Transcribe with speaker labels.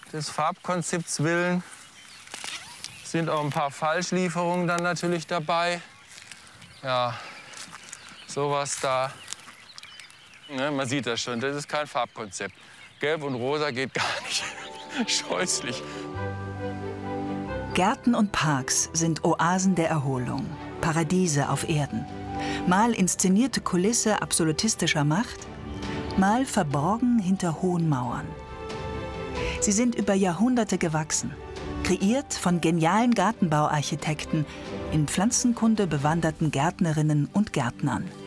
Speaker 1: des Farbkonzepts willen. Sind auch ein paar Falschlieferungen dann natürlich dabei. Ja, sowas da. Ne, man sieht das schon, das ist kein Farbkonzept. Gelb und Rosa geht gar nicht. Scheußlich.
Speaker 2: Gärten und Parks sind Oasen der Erholung, Paradiese auf Erden. Mal inszenierte Kulisse absolutistischer Macht, mal verborgen hinter hohen Mauern. Sie sind über Jahrhunderte gewachsen, kreiert von genialen Gartenbauarchitekten, in Pflanzenkunde bewanderten Gärtnerinnen und Gärtnern.